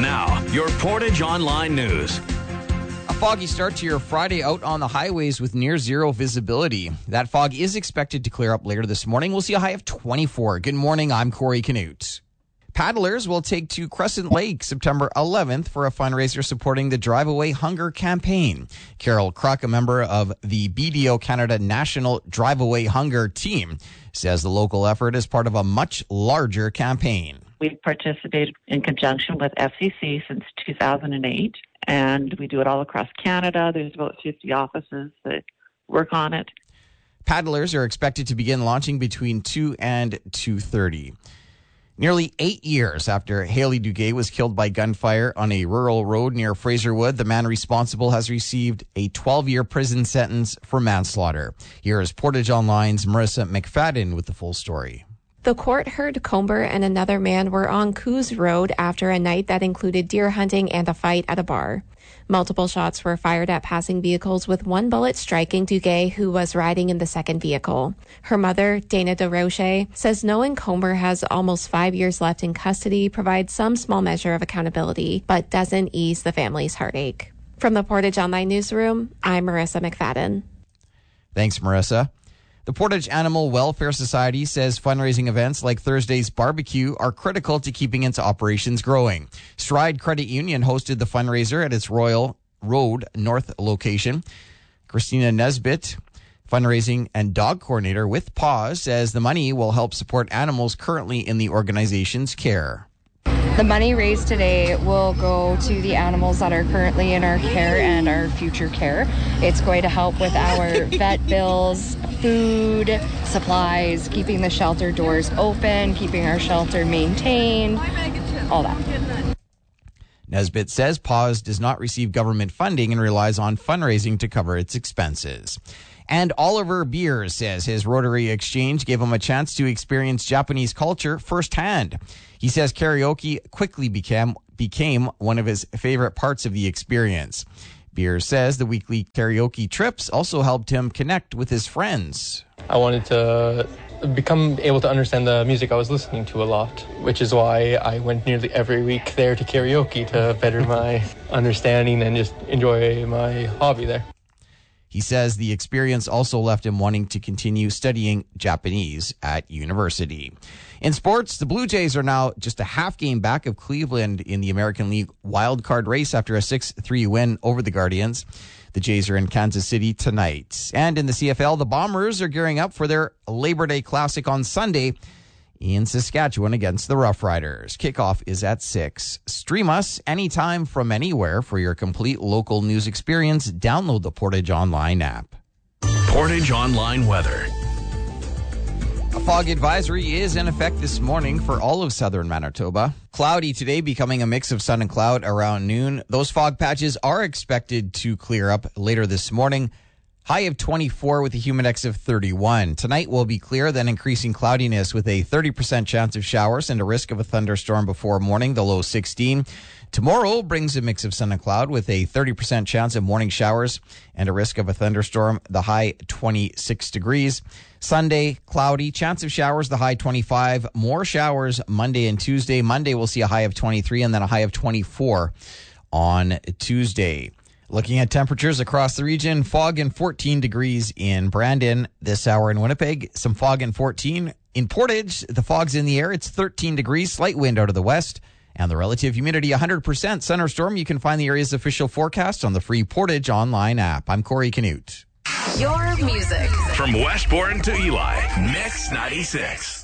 Now, your Portage Online News. A foggy start to your Friday out on the highways with near zero visibility. That fog is expected to clear up later this morning. We'll see a high of 24. Good morning, I'm Corey Canute. Paddlers will take to Crescent Lake September 11th for a fundraiser supporting the Drive Away Hunger campaign. Carol Kruk, a member of the BDO Canada National Drive Away Hunger team, says the local effort is part of a much larger campaign. We've participated in conjunction with FCC since 2008, and we do it all across Canada. There's about 50 offices that work on it. Paddlers are expected to begin launching between 2 and 2:30. Nearly 8 years after Haley Duguay was killed by gunfire on a rural road near Fraserwood, the man responsible has received a 12-year prison sentence for manslaughter. Here is Portage Online's Marissa McFadden with the full story. The court heard Comber and another man were on Coos Road after a night that included deer hunting and a fight at a bar. Multiple shots were fired at passing vehicles, with one bullet striking Duguay, who was riding in the second vehicle. Her mother, Dana DeRoche, says knowing Comber has almost 5 years left in custody provides some small measure of accountability, but doesn't ease the family's heartache. From the Portage Online Newsroom, I'm Marissa McFadden. Thanks, Marissa. The Portage Animal Welfare Society says fundraising events like Thursday's barbecue are critical to keeping its operations growing. Stride Credit Union hosted the fundraiser at its Royal Road North location. Christina Nesbitt, fundraising and dog coordinator with PAWS, says the money will help support animals currently in the organization's care. The money raised today will go to the animals that are currently in our care and our future care. It's going to help with our vet bills, food, supplies, keeping the shelter doors open, keeping our shelter maintained, all that. Nesbitt says PAWS does not receive government funding and relies on fundraising to cover its expenses. And Oliver Beers says his Rotary Exchange gave him a chance to experience Japanese culture firsthand. He says karaoke quickly became one of his favorite parts of the experience. Beers says the weekly karaoke trips also helped him connect with his friends. I wanted to become able to understand the music I was listening to a lot, which is why I went nearly every week there to karaoke to better my understanding and just enjoy my hobby there. He says the experience also left him wanting to continue studying Japanese at university. In sports, the Blue Jays are now just a half game back of Cleveland in the American League wildcard race after a 6-3 win over the Guardians. The Jays are in Kansas City tonight. And in the CFL, the Bombers are gearing up for their Labor Day Classic on Sunday in Saskatchewan against the Rough Riders. Kickoff is at 6. Stream us anytime from anywhere for your complete local news experience. Download the Portage Online app. Portage Online weather. A fog advisory is in effect this morning for all of southern Manitoba. Cloudy today, becoming a mix of sun and cloud around noon. Those fog patches are expected to clear up later this morning. High of 24 with a humidex of 31. Tonight will be clear, then increasing cloudiness with a 30% chance of showers and a risk of a thunderstorm before morning, the low 16. Tomorrow brings a mix of sun and cloud with a 30% chance of morning showers and a risk of a thunderstorm, the high 26 degrees. Sunday, cloudy, chance of showers, the high 25. More showers Monday and Tuesday. Monday we'll see a high of 23 and then a high of 24 on Tuesday. Looking at temperatures across the region, fog and 14 degrees in Brandon this hour in Winnipeg. Some fog and 14. In Portage, the fog's in the air. It's 13 degrees, slight wind out of the west. And the relative humidity 100%. Thunderstorm, you can find the area's official forecast on the free Portage Online app. I'm Corey Canute. Your music. From Westbourne to Eli, Mix 96.